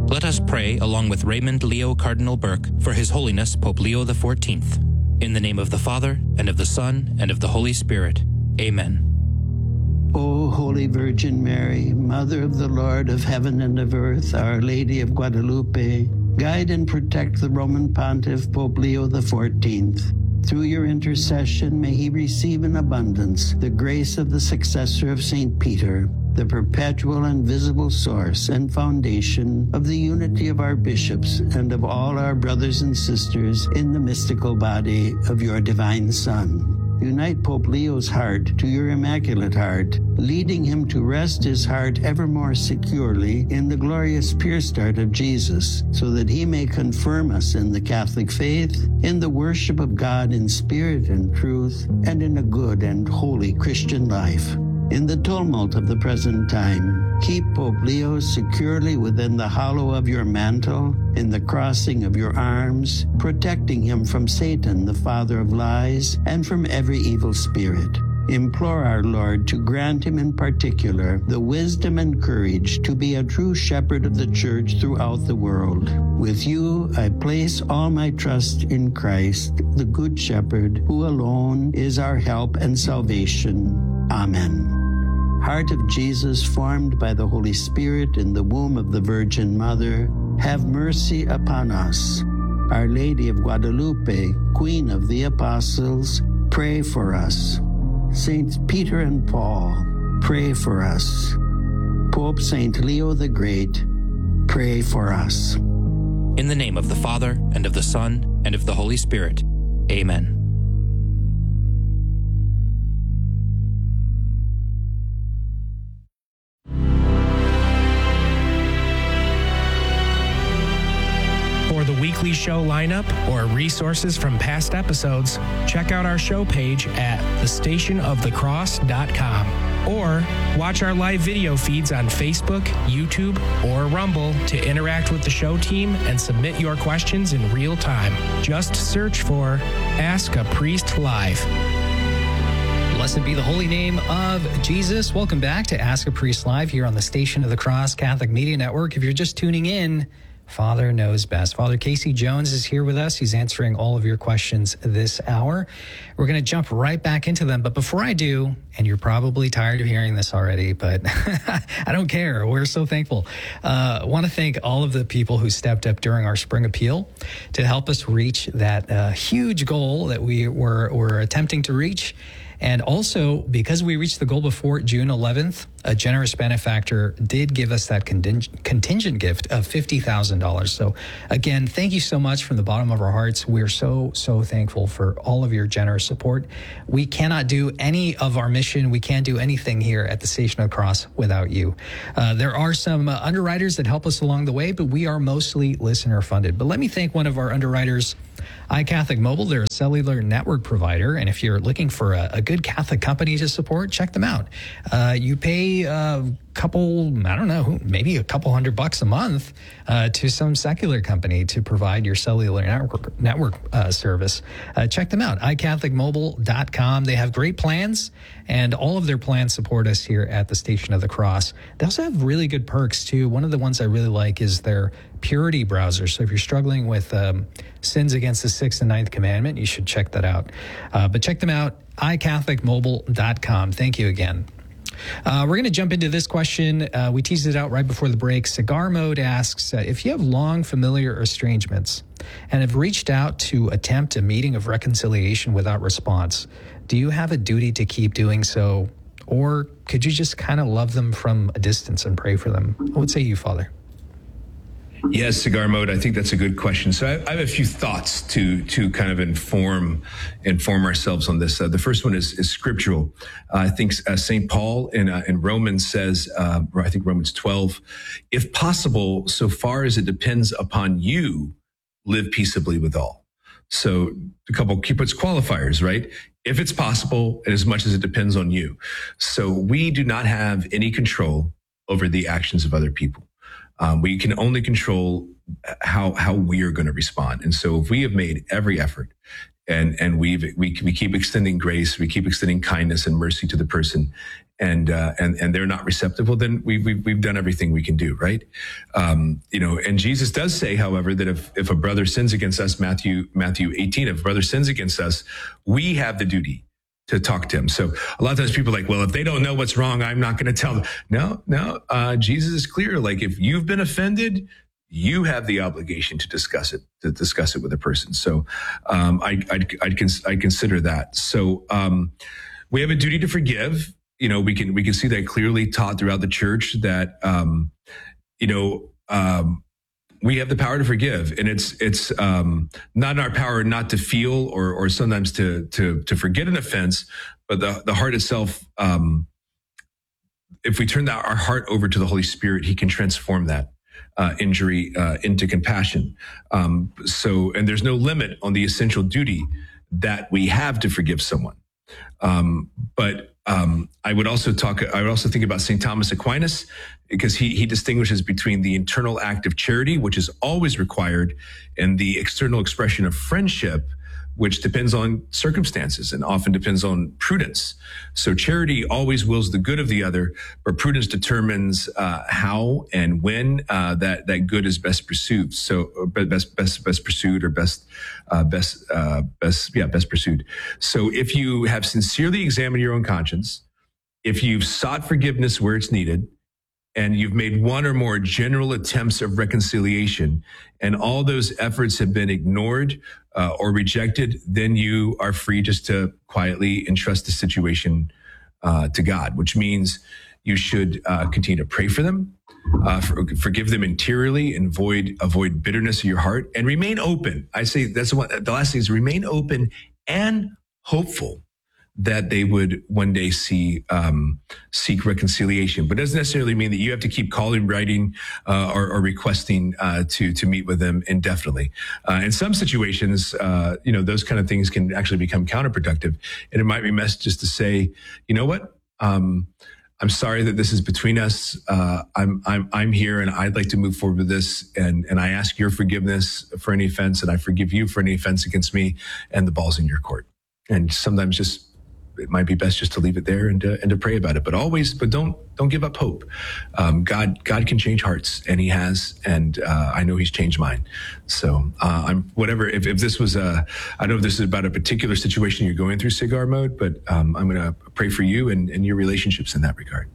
Let us pray along with Raymond Leo Cardinal Burke for His Holiness Pope Leo XIV. In the name of the Father, and of the Son, and of the Holy Spirit. Amen. O Holy Virgin Mary, Mother of the Lord of heaven and of earth, Our Lady of Guadalupe, guide and protect the Roman Pontiff Pope Leo XIV. Through your intercession, may he receive in abundance the grace of the successor of St. Peter, the perpetual and visible source and foundation of the unity of our bishops and of all our brothers and sisters in the mystical body of your divine Son. Unite Pope Leo's heart to your Immaculate Heart, leading him to rest his heart ever more securely in the glorious pure start of Jesus, so that he may confirm us in the Catholic faith, in the worship of God in spirit and truth, and in a good and holy Christian life. In the tumult of the present time, keep Pope Leo securely within the hollow of your mantle, in the crossing of your arms, protecting him from Satan, the father of lies, and from every evil spirit. Implore our Lord to grant him in particular the wisdom and courage to be a true shepherd of the Church throughout the world. With you, I place all my trust in Christ, the Good Shepherd, who alone is our help and salvation. Amen. Heart of Jesus, formed by the Holy Spirit in the womb of the Virgin Mother, have mercy upon us. Our Lady of Guadalupe, Queen of the Apostles, pray for us. Saints Peter and Paul, pray for us. Pope Saint Leo the Great, pray for us. In the name of the Father, and of the Son, and of the Holy Spirit. Amen. For the weekly show lineup or resources from past episodes, check out our show page at thestationofthecross.com or watch our live video feeds on Facebook, YouTube, or Rumble to interact with the show team and submit your questions in real time. Just search for Ask a Priest Live. Blessed be the holy name of Jesus. Welcome back to Ask a Priest Live here on the Station of the Cross Catholic Media Network. If you're just tuning in, Father knows best. Father Casey Jones is here with us. He's answering all of your questions this hour. We're going to jump right back into them. But before I do, and you're probably tired of hearing this already, but I don't care. We're so thankful. I want to thank all of the people who stepped up during our spring appeal to help us reach that huge goal that we were attempting to reach. And also, because we reached the goal before June 11th, a generous benefactor did give us that contingent gift of $50,000. So again, thank you so much from the bottom of our hearts. We're so thankful for all of your generous support. We cannot do any of our mission. We can't do anything here at the Station of the Cross without you. There are some underwriters that help us along the way, but we are mostly listener funded. But let me thank one of our underwriters, iCatholic Mobile. They're a cellular network provider, and if you're looking for a good Catholic company to support, check them out. You pay a couple, I don't know, maybe a couple $100 a month to some secular company to provide your cellular network service. Check them out, iCatholicMobile.com. They have great plans, and all of their plans support us here at the Station of the Cross. They also have really good perks, too. One of the ones I really like is their Purity browser. So if you're struggling with sins against the 6th and 9th commandment, you should check that out. But check them out, iCatholicMobile.com. Thank you again. We're going to jump into this question. We teased it out right before the break. Cigar Mode asks, if you have long familiar estrangements and have reached out to attempt a meeting of reconciliation without response, do you have a duty to keep doing so? Or could you just kind of love them from a distance and pray for them? What would say you, Father? Yes, Cigar Mode. I think that's a good question. So I have a few thoughts to kind of inform ourselves on this. The first one is scriptural. I think St. Paul in Romans says, I think Romans 12, if possible, so far as it depends upon you, live peaceably with all. So a couple key puts qualifiers, right? If it's possible, and as much as it depends on you. So we do not have any control over the actions of other people. We can only control how we are going to respond. And so if we have made every effort and we keep extending grace, we keep extending kindness and mercy to the person, and they're not receptive, well, then we've done everything we can do, right? And Jesus does say, however, that if a brother sins against us, Matthew 18, if a brother sins against us, we have the duty to talk to him. So a lot of times people are like, well, if they don't know what's wrong, I'm not going to tell them. No, Jesus is clear. Like, if you've been offended, you have the obligation to discuss it with a person. So I'd consider that. So we have a duty to forgive. We can see that clearly taught throughout the church, that we have the power to forgive, and it's not in our power not to feel or sometimes to forget an offense, but the heart itself. If we turn our heart over to the Holy Spirit, He can transform that injury into compassion. And there's no limit on the essential duty that we have to forgive someone. But I would also think about St. Thomas Aquinas, because he distinguishes between the internal act of charity, which is always required, and the external expression of friendship, which depends on circumstances and often depends on prudence. So charity always wills the good of the other, but prudence determines how and when that good is best pursued. So best pursued, or best pursued. So if you have sincerely examined your own conscience, if you've sought forgiveness where it's needed, and you've made one or more general attempts of reconciliation, and all those efforts have been ignored or rejected, then you are free just to quietly entrust the situation to God, which means you should continue to pray for them, forgive them interiorly, and avoid bitterness in your heart, and remain open. I say that's the last thing is remain open and hopeful that they would one day seek reconciliation. But it doesn't necessarily mean that you have to keep calling, writing, or requesting to meet with them indefinitely. In some situations, those kind of things can actually become counterproductive. And it might be best just to say, you know what? I'm sorry that this is between us. I'm here, and I'd like to move forward with this. And I ask your forgiveness for any offense, and I forgive you for any offense against me, and the ball's in your court. And sometimes it might be best just to leave it there and to pray about it. But don't give up hope. God can change hearts, and He has, and I know He's changed mine. So if this was I don't know if this is about a particular situation you're going through, Cigar Mode, but I'm going to pray for you and your relationships in that regard.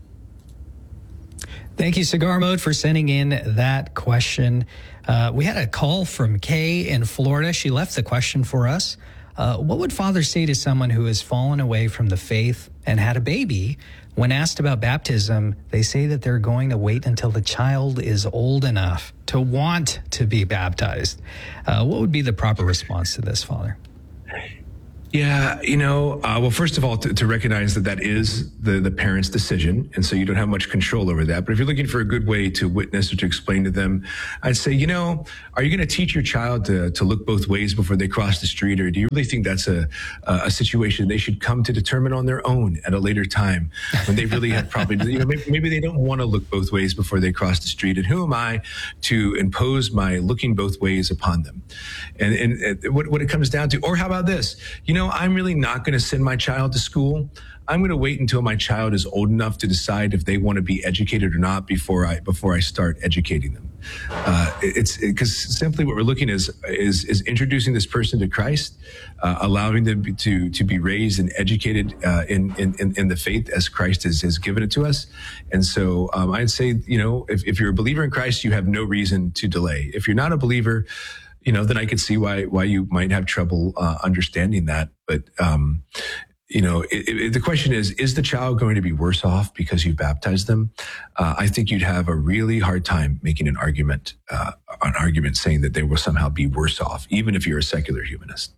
Thank you, Cigar Mode, for sending in that question. We had a call from Kay in Florida. She left the question for us. What would Father say to someone who has fallen away from the faith and had a baby? When asked about baptism, they say that they're going to wait until the child is old enough to want to be baptized. What would be the proper response to this, Father? Yeah, well, first of all, to recognize that is the parent's decision, and so you don't have much control over that. But if you're looking for a good way to witness or to explain to them, I'd say, are you going to teach your child to look both ways before they cross the street, or do you really think that's a situation they should come to determine on their own at a later time, when they really have probably, maybe they don't want to look both ways before they cross the street, and who am I to impose my looking both ways upon them? And what it comes down to, or how about this? I'm really not going to send my child to school. I'm going to wait until my child is old enough to decide if they want to be educated or not before I start educating them. It's because simply what we're looking is introducing this person to Christ, allowing them to be raised and educated in the faith as Christ has given it to us. And so I'd say, if you're a believer in Christ, you have no reason to delay. If you're not a believer, then I could see why you might have trouble understanding that. But the question is the child going to be worse off because you baptized them? I think you'd have a really hard time making an argument saying that they will somehow be worse off, even if you're a secular humanist.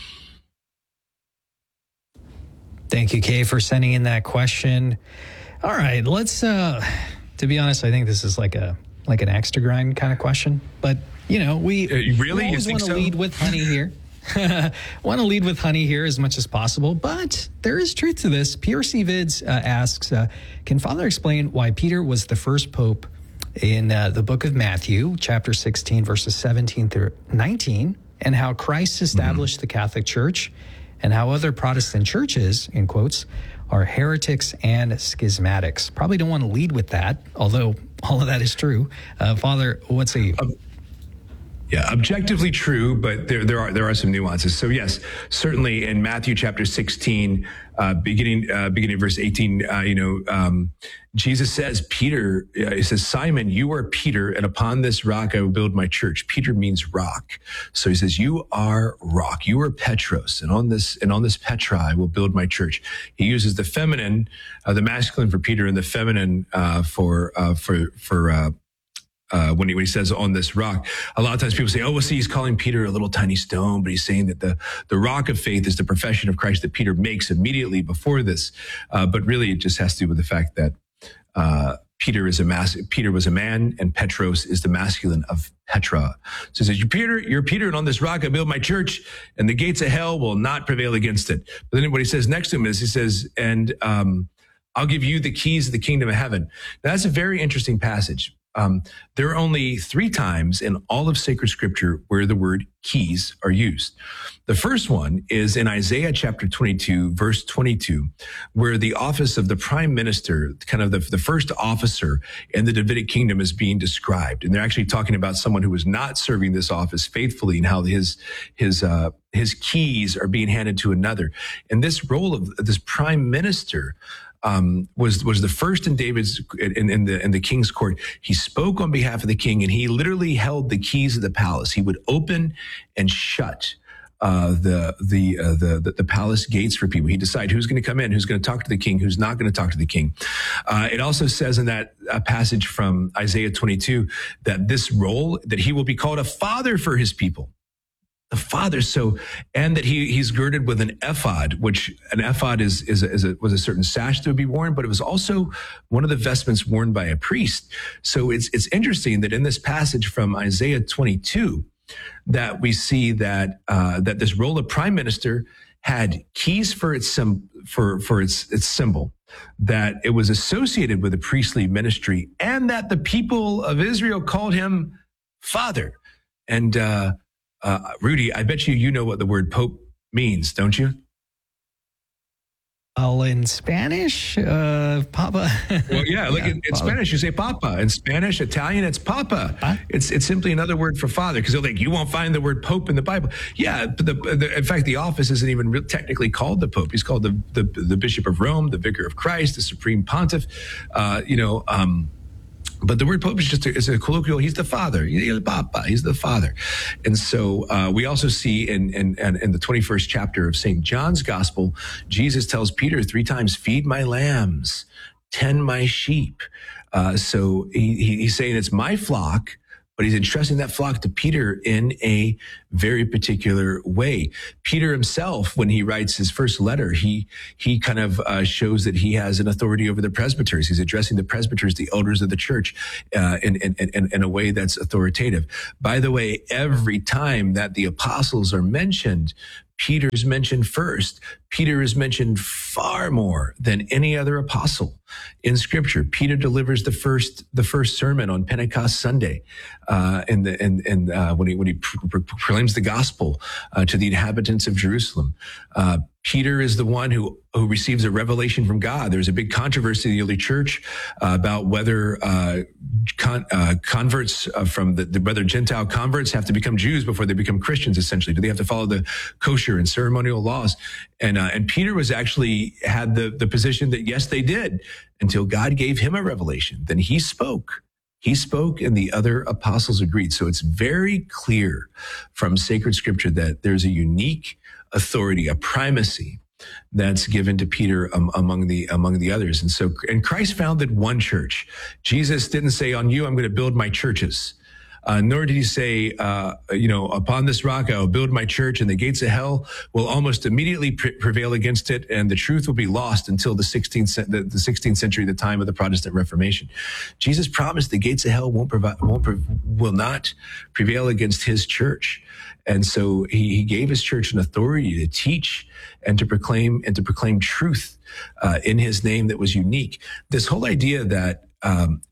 Thank you, Kay, for sending in that question. All right, let's. To be honest, I think this is like an axe to grind kind of question, but. We always want to lead with honey here. Want to lead with honey here as much as possible, but there is truth to this. PRC Vids asks, can Father explain why Peter was the first pope in the book of Matthew, chapter 16, verses 17 through 19, and how Christ established the Catholic Church, and how other Protestant churches, in quotes, are heretics and schismatics. Probably don't want to lead with that, although all of that is true. Father, what's a... Yeah, objectively true, but there are some nuances. So yes, certainly in Matthew chapter 16, beginning verse 18, Jesus says, Peter, he says, Simon, you are Peter, and upon this rock I will build my church. Peter means rock. So he says, you are rock. You are Petros, and on this Petra I will build my church. He uses the feminine, the masculine for Peter, and the feminine when he says on this rock. A lot of times people say, oh, well, see, he's calling Peter a little tiny stone, but he's saying that the rock of faith is the profession of Christ that Peter makes immediately before this. But really, it just has to do with the fact that Peter was a man, and Petros is the masculine of Petra. So he says, you're Peter, and on this rock I build my church, and the gates of hell will not prevail against it. But then what he says next to him is, he says, and I'll give you the keys of the kingdom of heaven. Now, that's a very interesting passage. There are only 3 times in all of sacred scripture where the word keys are used. The first one is in Isaiah chapter 22, verse 22, where the office of the prime minister, kind of the first officer in the Davidic kingdom, is being described. And they're actually talking about someone who was not serving this office faithfully, and how his keys are being handed to another. And this role of this prime minister was the first in David's in the king's court. He spoke on behalf of the king, and he literally held the keys of the palace. He would open and shut the palace gates for people. He'd decide who's going to come in, who's going to talk to the king, who's not going to talk to the king. It also says in that passage from Isaiah 22 that this role, that he will be called a father for his people. The father, and that he's girded with an ephod, which an ephod was a certain sash that would be worn, but it was also one of the vestments worn by a priest. So it's interesting that in this passage from Isaiah 22, that we see that this role of prime minister had keys for its symbol, that it was associated with a priestly ministry, and that the people of Israel called him father. And Rudy, I bet you know what the word Pope means, don't you? Well, in Spanish, Papa. Well, yeah, like in Spanish, you say Papa. In Spanish, Italian, it's Papa. Huh? It's simply another word for father, because they're like, you won't find the word Pope in the Bible. Yeah, but in fact, the office isn't even technically called the Pope. He's called the Bishop of Rome, the Vicar of Christ, the Supreme Pontiff. But the word Pope is just a colloquial. He's the father. He's the Papa. He's the father. And so we also see in the 21st chapter of St. John's Gospel, Jesus tells Peter 3 times, feed my lambs, tend my sheep. So he's saying it's my flock, but he's entrusting that flock to Peter in a very particular way. Peter himself, when he writes his first letter, he kind of shows that he has an authority over the presbyters. He's addressing the presbyters, the elders of the church, in a way that's authoritative. By the way, every time that the apostles are mentioned, Peter's mentioned first. Peter is mentioned far more than any other apostle in Scripture. Peter delivers the first sermon on Pentecost Sunday, when he proclaims the gospel to the inhabitants of Jerusalem. Peter is the one who receives a revelation from God. There's a big controversy in the early church about whether converts whether Gentile converts have to become Jews before they become Christians. Essentially, do they have to follow the kosher and ceremonial laws? And Peter had the position that yes, they did, until God gave him a revelation. Then he spoke. He spoke, and the other apostles agreed. So it's very clear from sacred scripture that there's a unique authority, a primacy that's given to Peter among the others. And Christ founded one church. Jesus didn't say, on you I'm going to build my churches. Nor did he say, upon this rock I will build my church, and the gates of hell will almost immediately prevail against it, and the truth will be lost until the 16th century, the time of the Protestant Reformation. Jesus promised the gates of hell will not prevail against his church. And so he gave his church an authority to teach and to proclaim truth in his name that was unique. This whole idea that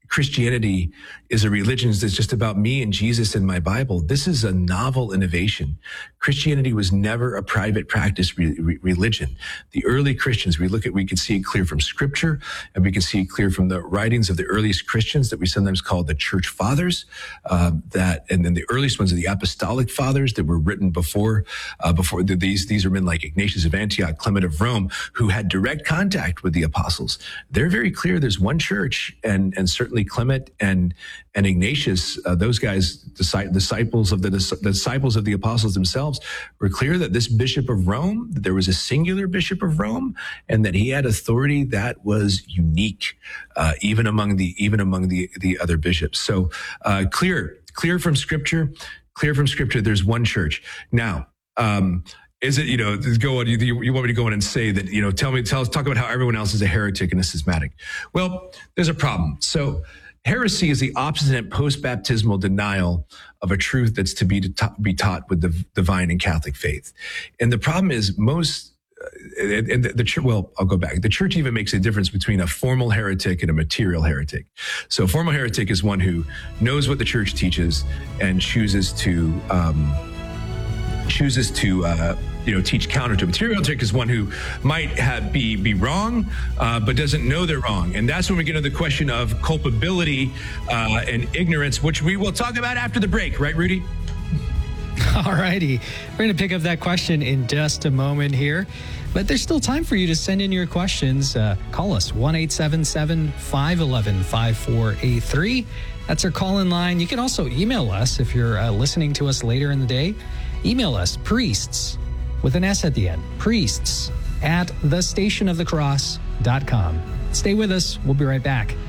Christianity is a religion that's just about me and Jesus and my Bible. This is a novel innovation. Christianity was never a private practice religion. The early Christians, we can see it clear from Scripture, and we can see it clear from the writings of the earliest Christians that we sometimes call the Church Fathers. And then the earliest ones are the Apostolic Fathers that were written before these are men like Ignatius of Antioch, Clement of Rome, who had direct contact with the apostles. They're very clear. There's one church, and certainly Clement and Ignatius, those guys, disciples of the apostles themselves, were clear that this Bishop of Rome, that there was a singular Bishop of Rome, and that he had authority that was unique, even among the other bishops. So clear from Scripture. There's one church. Now, is it, you want me to go in and say that, talk about how everyone else is a heretic and a schismatic? Well, there's a problem. So heresy is the obstinate post-baptismal denial of a truth that's to be taught with the divine and Catholic faith. And the problem is the church, well, I'll go back. The church even makes a difference between a formal heretic and a material heretic. So a formal heretic is one who knows what the church teaches and chooses to teach counter to. Material heretic is one who might be wrong, but doesn't know they're wrong. And that's when we get into the question of culpability and ignorance, which we will talk about after the break. Right, Rudy? All righty. We're going to pick up that question in just a moment here. But there's still time for you to send in your questions. Call us, 1-877-511-5483. That's our call-in line. You can also email us if you're listening to us later in the day. Email us, priests, with an S at the end, priests@thestationofthecross.com. Stay with us. We'll be right back.